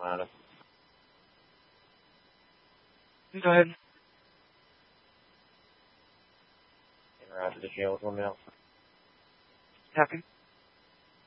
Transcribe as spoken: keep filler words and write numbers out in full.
around it. Go ahead. Interact with the jail with one else. Happy?